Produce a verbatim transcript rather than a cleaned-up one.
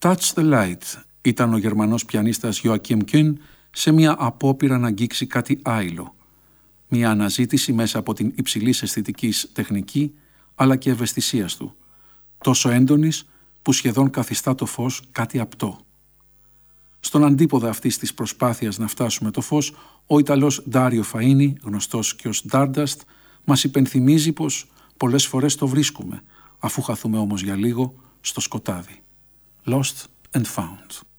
Touch the Light ήταν ο Γερμανός πιανίστας Joachim Kühn σε μια απόπειρα να αγγίξει κάτι άειλο. Μια αναζήτηση μέσα από την υψηλής αισθητικής τεχνική αλλά και ευαισθησίας του, τόσο έντονης που σχεδόν καθιστά το φως κάτι απτό. Στον αντίποδα αυτής της προσπάθειας να φτάσουμε το φως, ο Ιταλός Ντάριο Φαΐνι, γνωστός και ως Stardust, μας υπενθυμίζει πως πολλές φορές το βρίσκουμε, αφού χαθούμε όμως για λίγο στο σκοτάδι. Lost and Found.